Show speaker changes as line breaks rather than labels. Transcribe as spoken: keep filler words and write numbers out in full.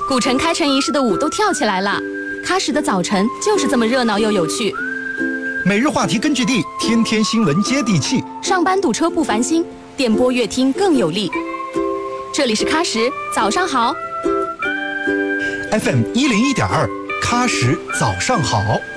古城开城仪式的舞都跳起来了，喀什的早晨就是这么热闹又有趣。
每日话题根据地，天天新闻接地气。
上班堵车不烦心，电波越听更有力。这里是喀什，早上好。
F M 一零一点二，喀什早上好。